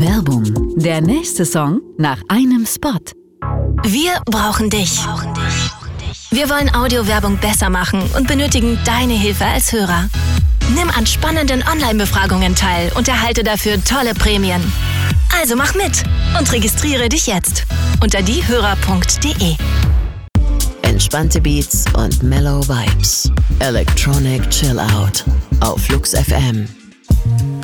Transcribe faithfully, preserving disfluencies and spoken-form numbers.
Werbung. Der nächste Song nach einem Spot. Wir brauchen dich. Wir wollen Audiowerbung besser machen und benötigen deine Hilfe als Hörer. Nimm an spannenden Online-Befragungen teil und erhalte dafür tolle Prämien. Also mach mit und registriere dich jetzt unter diehörer punkt de. Entspannte Beats und mellow Vibes. Electronic Chill Out auf Flux F M.